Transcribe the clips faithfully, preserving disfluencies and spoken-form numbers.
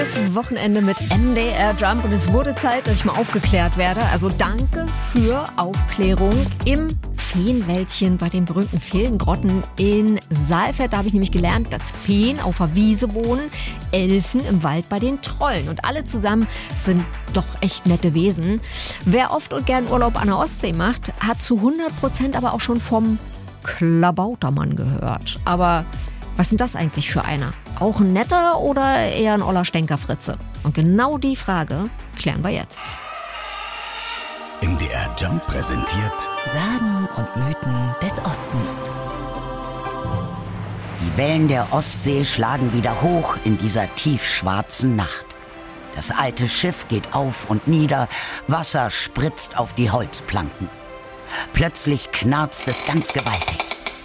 Das Wochenende mit M D R Jump und es wurde Zeit, dass ich mal aufgeklärt werde. Also danke für Aufklärung im Feenwäldchen bei den berühmten Feengrotten in Saalfeld. Da habe ich nämlich gelernt, dass Feen auf der Wiese wohnen, Elfen im Wald bei den Trollen. Und alle zusammen sind doch echt nette Wesen. Wer oft und gern Urlaub an der Ostsee macht, hat zu hundert Prozent aber auch schon vom Klabautermann gehört. Aber was sind das eigentlich für einer? Auch ein netter oder eher ein oller Stänkerfritze? Und genau die Frage klären wir jetzt. M D R Jump präsentiert Sagen und Mythen des Ostens. Die Wellen der Ostsee schlagen wieder hoch in dieser tiefschwarzen Nacht. Das alte Schiff geht auf und nieder, Wasser spritzt auf die Holzplanken. Plötzlich knarzt es ganz gewaltig.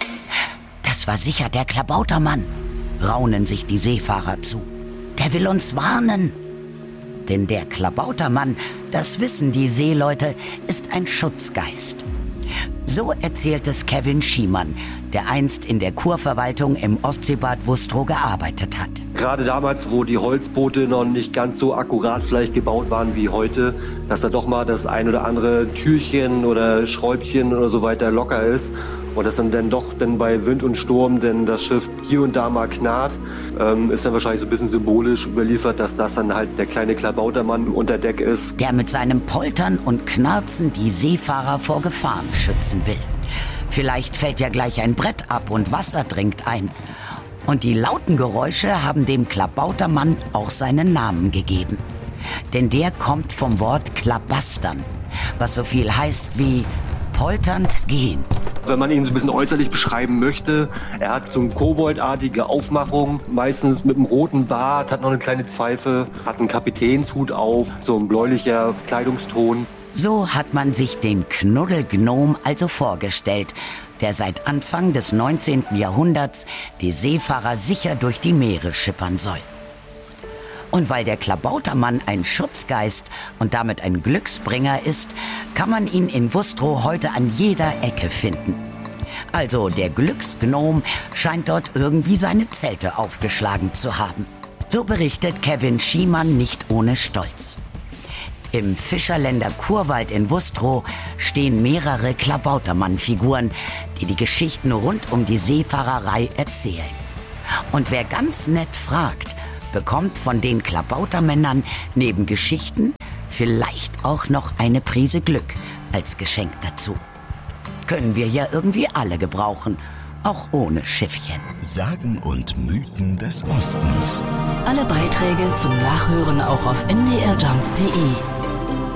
Das war sicher der Klabautermann, raunen sich die Seefahrer zu. Der will uns warnen. Denn der Klabautermann, das wissen die Seeleute, ist ein Schutzgeist. So erzählt es Kevin Schiemann, der einst in der Kurverwaltung im Ostseebad Wustrow gearbeitet hat. Gerade damals, wo die Holzboote noch nicht ganz so akkurat vielleicht gebaut waren wie heute, dass da doch mal das ein oder andere Türchen oder Schräubchen oder so weiter locker ist. Und dass dann, dann doch dann bei Wind und Sturm denn das Schiff hier und da mal knarrt, ähm, ist dann wahrscheinlich so ein bisschen symbolisch überliefert, dass das dann halt der kleine Klabautermann unter Deck ist. Der mit seinem Poltern und Knarzen die Seefahrer vor Gefahren schützen will. Vielleicht fällt ja gleich ein Brett ab und Wasser dringt ein. Und die lauten Geräusche haben dem Klabautermann auch seinen Namen gegeben. Denn der kommt vom Wort klabastern, was so viel heißt wie polternd gehen. Wenn man ihn so ein bisschen äußerlich beschreiben möchte, er hat so eine koboldartige Aufmachung, meistens mit einem roten Bart, hat noch eine kleine Pfeife, hat einen Kapitänshut auf, so ein bläulicher Kleidungston. So hat man sich den Knuddelgnom also vorgestellt, der seit Anfang des neunzehnten Jahrhunderts die Seefahrer sicher durch die Meere schippern soll. Und weil der Klabautermann ein Schutzgeist und damit ein Glücksbringer ist, kann man ihn in Wustrow heute an jeder Ecke finden. Also der Glücksgnom scheint dort irgendwie seine Zelte aufgeschlagen zu haben. So berichtet Kevin Schiemann nicht ohne Stolz. Im Fischerländer Kurwald in Wustrow stehen mehrere Klabautermann-Figuren, die die Geschichten rund um die Seefahrerei erzählen. Und wer ganz nett fragt, bekommt von den Klabautermännern neben Geschichten vielleicht auch noch eine Prise Glück als Geschenk dazu. Können wir ja irgendwie alle gebrauchen, auch ohne Schiffchen. Sagen und Mythen des Ostens. Alle Beiträge zum Nachhören auch auf m d r jump punkt d e.